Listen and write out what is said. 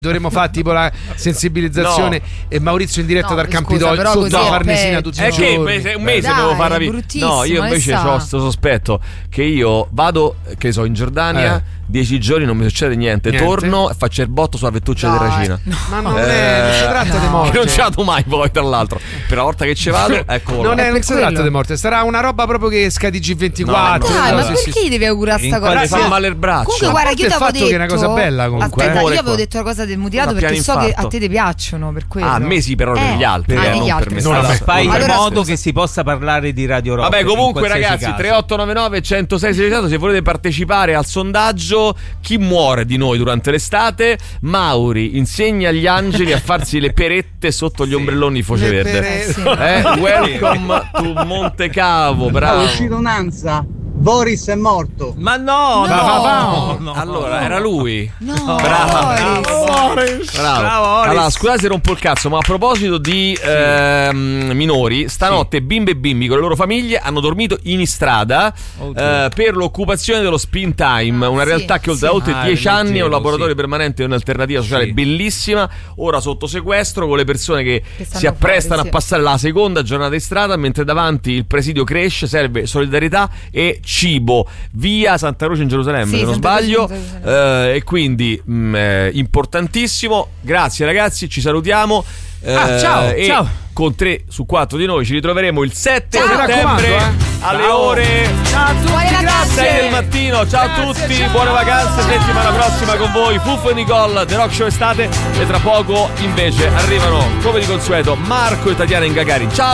Dovremmo fare tipo la sensibilizzazione e Maurizio in diretta dal Campidoglio sotto la Farnesina tutti i giorni. Che un mese devo fare no, io invece ho sto sospetto che io vado, che so, in Giordania 10 giorni, non mi succede niente. Torno e faccio il botto sulla fettuccia di Terracina. Ma non si tratta di morte. Che non ci vado mai poi, tra l'altro. Per la volta che ci vado, ecco. Non si tratta di morte, sarà una roba proprio che scadi G24. Ma perché devi augurare sta cosa? Mi fa male il braccio. Comunque guarda, che io ti avevo detto che è una cosa bella comunque. Aspetta, io avevo detto la cosa del mutilato perché so che a te ti piacciono, per quello. A me sì, però per gli altri, non per me. Non fai in modo che si possa parlare di Radio Rock. Vabbè, comunque ragazzi, 3899 106 600, se volete partecipare al sondaggio, chi muore di noi durante l'estate? Mauri insegna agli angeli a farsi le perette sotto gli ombrelloni di foce verde. Welcome to Monte Cavo, bravo. È uscito un'ansia. Boris è morto. Ma no. Allora, era lui. No, Bravo. Boris. Allora, scusate se rompo il cazzo, ma a proposito di minori, stanotte bimbe e bimbi con le loro famiglie hanno dormito in strada per l'occupazione dello Spin Time, una realtà che da oltre 10 anni è un laboratorio permanente e un'alternativa sociale bellissima, ora sotto sequestro, con le persone che si apprestano a passare la seconda giornata in strada, mentre davanti il presidio cresce, serve solidarietà e cibo. Via Santa Croce in Gerusalemme, se non sbaglio, e quindi importantissimo. Grazie ragazzi, ci salutiamo. Ciao. Con 3 su 4 di noi ci ritroveremo il 7 settembre alle ore 6 del mattino. Ciao a tutti, buone vacanze, settimana prossima con voi Fuffo e Nicole, The Rock Show estate, e tra poco invece arrivano come di consueto Marco e Tatiana Ingagari. Ciao.